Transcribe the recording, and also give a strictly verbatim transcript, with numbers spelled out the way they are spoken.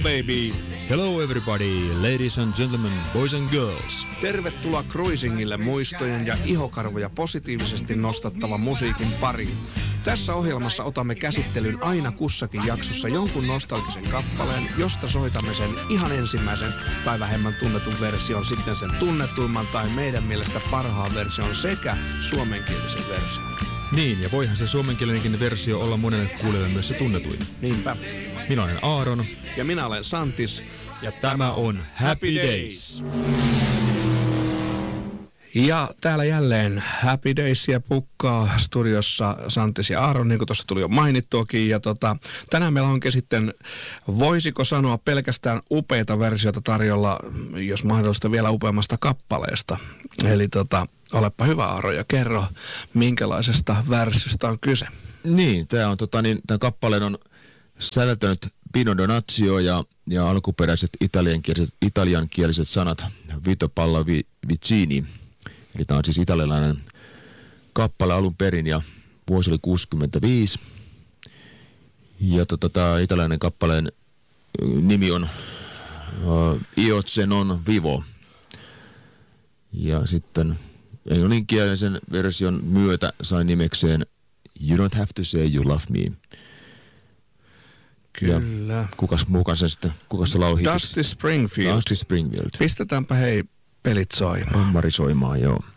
baby. Hello everybody, ladies and gentlemen, boys and girls. Tervetuloa cruisingille muistojen ja ihokarvoja positiivisesti nostattavan musiikin pariin. Tässä ohjelmassa otamme käsittelyyn aina kussakin jaksossa jonkun nostalgisen kappaleen, josta soitamme sen ihan ensimmäisen tai vähemmän tunnetun version, sitten sen tunnetuimman tai meidän mielestä parhaan version sekä suomenkielisen version. Niin, ja voihan se suomenkielinenkin versio olla monelle kuulijalle myös se tunnetuin. Niinpä. Minä olen Aaron. Ja minä olen Santis. Ja tämä on Happy Days. Ja täällä jälleen Happy Daysia pukkaa studiossa Santis ja Aaron, niin kuin tuossa tuli jo mainittuakin. Ja tota, tänään meillä onkin sitten, voisiko sanoa pelkästään upeita versioita tarjolla, jos mahdollista vielä upeammasta kappaleesta. Eli tota, olepa hyvä Aaron ja kerro, minkälaisesta versiosta on kyse. Niin, tämä on tota, niin, tämän kappaleen on säveltänyt Pino Donaggio ja, ja alkuperäiset italiankieliset, italiankieliset sanat Vito Pallavicini. Eli tämä on siis italialainen kappale alun perin ja vuosi oli kuusikymmentäviisi. Ja tota, tämä italialainen kappaleen nimi on uh, Io se non vivo. Ja sitten englanninkielisen version myötä sai nimekseen You don't have to say you love me. Kyllä. Ja kukas mukaan se sitten, kukas se laulaa? Dusty Springfield. Dusty Springfield. Pistetäänpä hei pelit soimaan. Hammari soimaan, joo.